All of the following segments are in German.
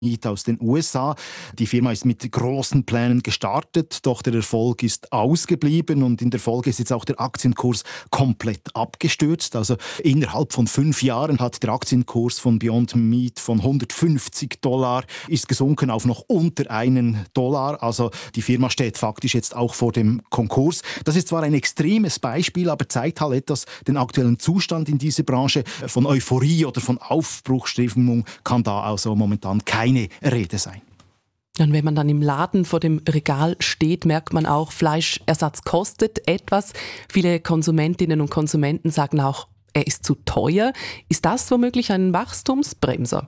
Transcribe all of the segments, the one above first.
aus den USA. Die Firma ist mit großen Plänen gestartet, doch der Erfolg ist ausgeblieben und in der Folge ist jetzt auch der Aktienkurs komplett abgestürzt. Also innerhalb von 5 Jahren hat der Aktienkurs von Beyond Meat von $150 ist gesunken auf noch unter $1. Also die Firma steht faktisch jetzt auch vor dem Konkurs. Das ist zwar ein extremes Beispiel, aber zeigt halt etwas den aktuellen Zustand in dieser Branche. Von Euphorie oder von Aufbruchsstimmung kann da also momentan keine Rede sein. Und wenn man dann im Laden vor dem Regal steht, merkt man auch, Fleischersatz kostet etwas. Viele Konsumentinnen und Konsumenten sagen auch, er ist zu teuer. Ist das womöglich ein Wachstumsbremser?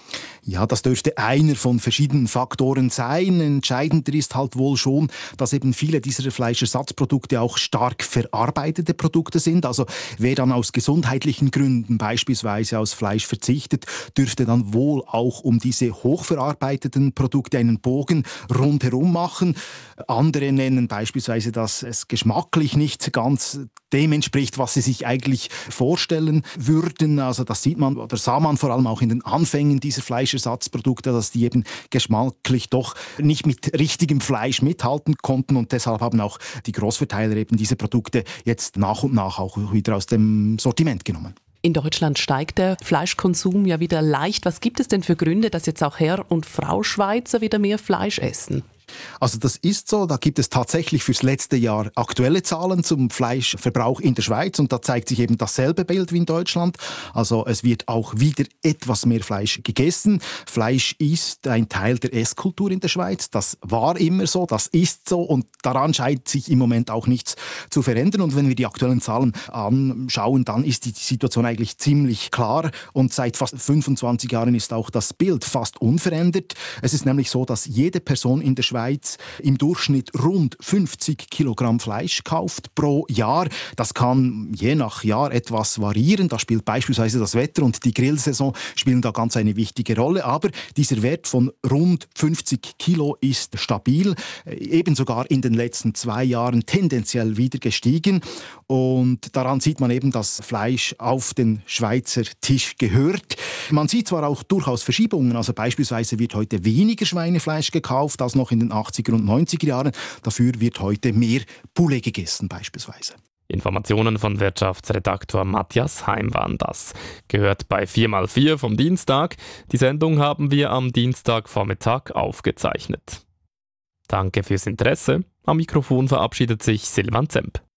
Ja, das dürfte einer von verschiedenen Faktoren sein. Entscheidender ist halt wohl schon, dass eben viele dieser Fleischersatzprodukte auch stark verarbeitete Produkte sind. Also wer dann aus gesundheitlichen Gründen beispielsweise aus Fleisch verzichtet, dürfte dann wohl auch um diese hochverarbeiteten Produkte einen Bogen rundherum machen. Andere nennen beispielsweise, dass es geschmacklich nicht ganz dem entspricht, was sie sich eigentlich vorstellen würden. Also das sieht man oder sah man vor allem auch in den Anfängen dieser Fleischersatzprodukte, dass die eben geschmacklich doch nicht mit richtigem Fleisch mithalten konnten und deshalb haben auch die Großverteiler eben diese Produkte jetzt nach und nach auch wieder aus dem Sortiment genommen. In Deutschland steigt der Fleischkonsum ja wieder leicht. Was gibt es denn für Gründe, dass jetzt auch Herr und Frau Schweizer wieder mehr Fleisch essen? Also das ist so, da gibt es tatsächlich fürs letzte Jahr aktuelle Zahlen zum Fleischverbrauch in der Schweiz und da zeigt sich eben dasselbe Bild wie in Deutschland. Also es wird auch wieder etwas mehr Fleisch gegessen. Fleisch ist ein Teil der Esskultur in der Schweiz. Das war immer so, das ist so und daran scheint sich im Moment auch nichts zu verändern. Und wenn wir die aktuellen Zahlen anschauen, dann ist die Situation eigentlich ziemlich klar und seit fast 25 Jahren ist auch das Bild fast unverändert. Es ist nämlich so, dass jede Person in der Schweiz im Durchschnitt rund 50 Kilogramm Fleisch kauft pro Jahr. Das kann je nach Jahr etwas variieren. Da spielt beispielsweise das Wetter und die Grillsaison spielen da ganz eine wichtige Rolle. Aber dieser Wert von rund 50 Kilo ist stabil, eben sogar in den letzten 2 Jahren tendenziell wieder gestiegen. Und daran sieht man eben, dass Fleisch auf den Schweizer Tisch gehört. Man sieht zwar auch durchaus Verschiebungen, also beispielsweise wird heute weniger Schweinefleisch gekauft als noch in den 80er und 90er Jahren. Dafür wird heute mehr Poulet gegessen beispielsweise. Informationen von Wirtschaftsredaktor Matthias Heim waren das. Gehört bei 4x4 vom Dienstag. Die Sendung haben wir am Dienstagvormittag aufgezeichnet. Danke fürs Interesse. Am Mikrofon verabschiedet sich Silvan Zemp.